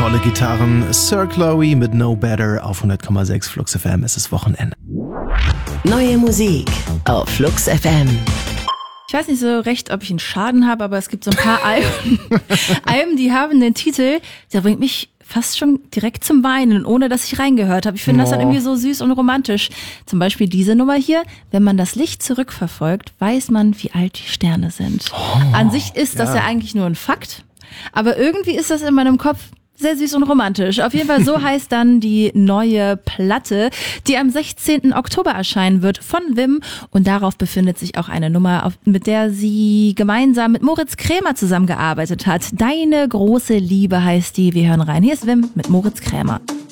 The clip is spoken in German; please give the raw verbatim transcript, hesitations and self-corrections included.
tolle Gitarren. Sir Chloe mit No Better auf hundert Komma sechs Flux F M. Es ist Wochenende. Neue Musik auf Flux F M. Ich weiß nicht so recht, ob ich einen Schaden habe, aber es gibt so ein paar Alben, Alben, die haben den Titel, der bringt mich fast schon direkt zum Weinen, ohne dass ich reingehört habe. Ich finde oh. das dann irgendwie so süß und romantisch. Zum Beispiel diese Nummer hier. Wenn man das Licht zurückverfolgt, weiß man, wie alt die Sterne sind. Oh, An sich ist das ja. ja eigentlich nur ein Fakt, aber irgendwie ist das in meinem Kopf sehr süß und romantisch. Auf jeden Fall, so heißt dann die neue Platte, die am sechzehnten Oktober erscheinen wird von Wim. Und darauf befindet sich auch eine Nummer, mit der sie gemeinsam mit Moritz Krämer zusammengearbeitet hat. Deine große Liebe heißt die. Wir hören rein. Hier ist Wim mit Moritz Krämer.